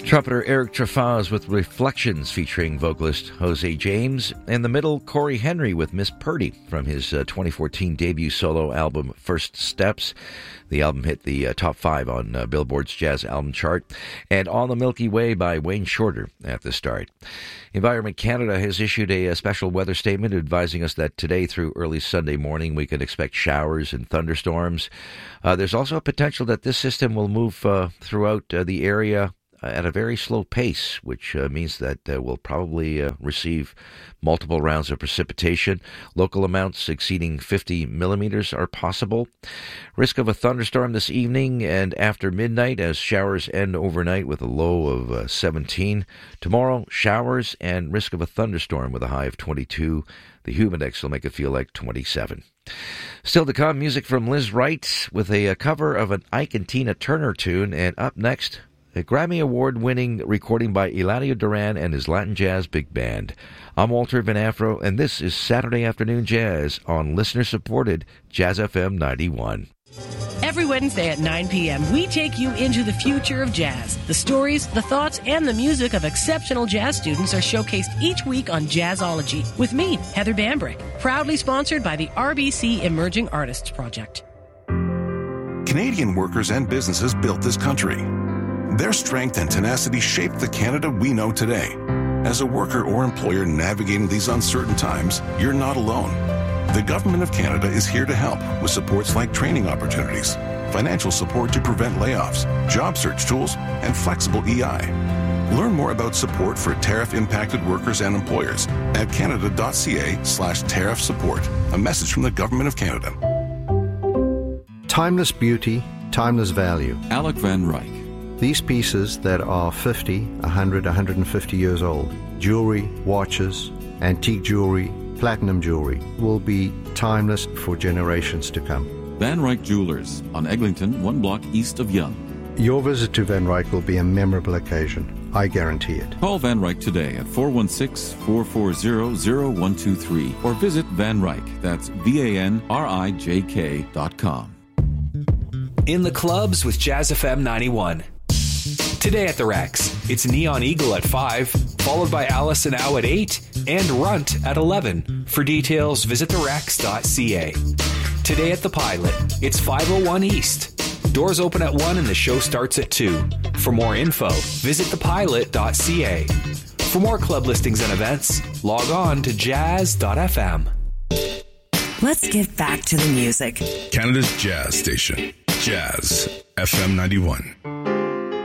Trumpeter Eric Trefaz with Reflections featuring vocalist Jose James. In the middle, Corey Henry with Miss Purdy from his 2014 debut solo album First Steps. The album hit the top 5 on Billboard's Jazz Album Chart. And On the Milky Way by Wayne Shorter at the start. Environment Canada has issued a special weather statement advising us that today through early Sunday morning we can expect showers and thunderstorms. There's also a potential that this system will move throughout the area at a very slow pace, which means that we'll probably receive multiple rounds of precipitation. Local amounts exceeding 50 millimeters are possible. Risk of a thunderstorm this evening and after midnight as showers end overnight with a low of 17. Tomorrow, showers and risk of a thunderstorm with a high of 22. The humidex will make it feel like 27. Still to come, music from Liz Wright with a cover of an Ike and Tina Turner tune. And up next, a Grammy Award-winning recording by Eladio Duran and his Latin Jazz Big Band. I'm Walter Van Afro, and this is Saturday Afternoon Jazz on listener-supported Jazz FM 91. Every Wednesday at 9 p.m., we take you into the future of jazz. The stories, the thoughts, and the music of exceptional jazz students are showcased each week on Jazzology with me, Heather Bambrick, proudly sponsored by the RBC Emerging Artists Project. Canadian workers and businesses built this country. Their strength and tenacity shaped the Canada we know today. As a worker or employer navigating these uncertain times, you're not alone. The Government of Canada is here to help with supports like training opportunities, financial support to prevent layoffs, job search tools, and flexible EI. Learn more about support for tariff-impacted workers and employers at canada.ca/tariff support. A message from the Government of Canada. Timeless beauty, timeless value. Alec Van Ryk. These pieces that are 50, 100, 150 years old, jewelry, watches, antique jewelry, platinum jewelry, will be timeless for generations to come. Van Ryk Jewelers on Eglinton, 1 block east of Yonge. Your visit to Van Ryk will be a memorable occasion. I guarantee it. Call Van Ryk today at 416-440-0123 or visit Van Ryk, that's VANRIJK.com. In the clubs with Jazz FM 91. Today at the Rex, it's Neon Eagle at 5, followed by Allison Ow at 8, and Runt at 11. For details, visit therex.ca. Today at the Pilot, it's 501 East. Doors open at 1 and the show starts at 2. For more info, visit thepilot.ca. For more club listings and events, log on to jazz.fm. Let's get back to the music. Canada's Jazz Station, Jazz FM 91.